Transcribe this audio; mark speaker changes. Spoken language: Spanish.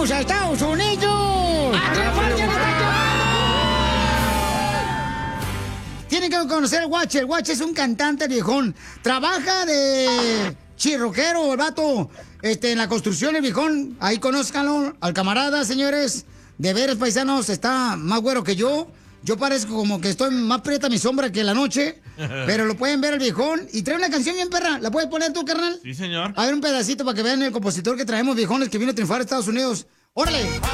Speaker 1: ¡Vamos a Estados Unidos! Tienen que conocer al Guache. El Guache es un cantante viejón. Trabaja de chirroquero, el vato, en la construcción, el viejón. Ahí conózcanlo al camarada, señores. De veras, paisanos, está más güero que yo. Yo parezco como que estoy más prieta mi sombra que la noche. Pero lo pueden ver el viejón. Y trae una canción bien perra. ¿La puedes poner tú, carnal?
Speaker 2: Sí, señor.
Speaker 1: A ver un pedacito para que vean el compositor que traemos, viejones, que vino a triunfar a Estados Unidos. ¡Órale!